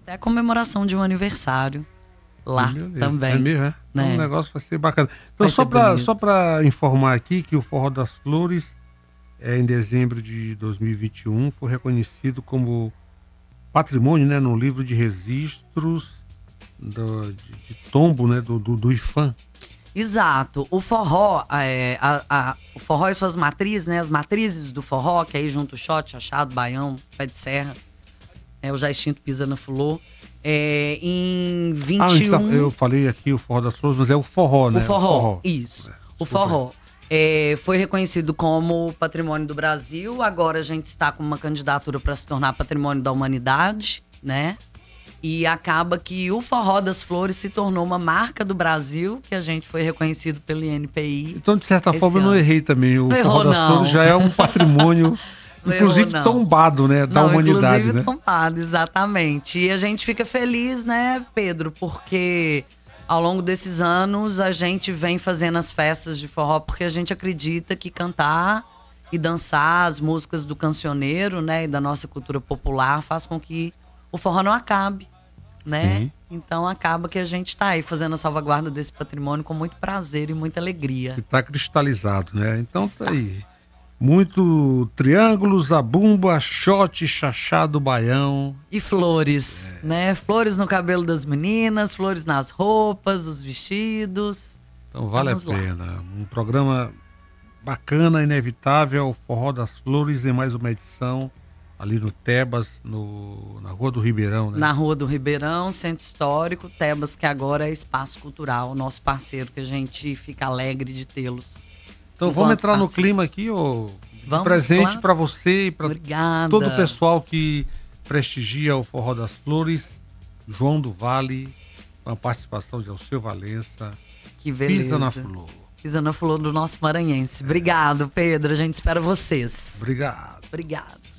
até a comemoração de um aniversário lá também. É mesmo, é? Né? Um negócio vai ser bacana. Então, só para informar aqui que o Forró das Flores, em dezembro de 2021, foi reconhecido como patrimônio, né, no livro de registros de tombo, né, do IFAM. Exato. O forró, o forró e suas matrizes, né? As matrizes do forró, que aí junto o shot, chachado, baião, pé de serra, o já extinto Pisa na Fulô. Em 21... eu falei aqui o Forró das Flores, mas é o forró, né? O forró, isso. O forró. Foi reconhecido como Patrimônio do Brasil. Agora a gente está com uma candidatura para se tornar Patrimônio da Humanidade, né? E acaba que o Forró das Flores se tornou uma marca do Brasil, que a gente foi reconhecido pelo INPI. Então, de certa forma, eu não errei também. O Forró das Flores já é um patrimônio, inclusive tombado, né, da humanidade, inclusive né? tombado, exatamente. E a gente fica feliz, né, Pedro, porque ao longo desses anos a gente vem fazendo as festas de forró, porque a gente acredita que cantar e dançar as músicas do cancioneiro, né, e da nossa cultura popular faz com que o forró não acabe, né? Sim. Então acaba que a gente está aí fazendo a salvaguarda desse patrimônio com muito prazer e muita alegria. Que está cristalizado, né? Então tá aí. Muito triângulo, zabumba, shot, chachado, baião. E flores, né? Flores no cabelo das meninas, flores nas roupas, os vestidos. Então vale a pena. Um programa bacana, inevitável, Forró das Flores, em mais uma edição. Ali no Tebas, na Rua do Ribeirão, né? Na Rua do Ribeirão, Centro Histórico, Tebas, que agora é Espaço Cultural, nosso parceiro, que a gente fica alegre de tê-los. Então vamos entrar no clima aqui, presente para você e para todo o pessoal que prestigia o Forró das Flores. João do Vale, com a participação de Alceu Valença. Que beleza. Pisa na Fulô. Pisa na Fulô do nosso maranhense. Obrigado, Pedro. A gente espera vocês. Obrigado. Obrigado.